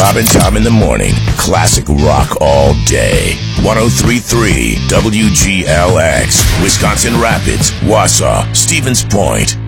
Bob and Tom in the morning. Classic rock all day. 103.3 WGLX. Wisconsin Rapids, Wausau, Stevens Point.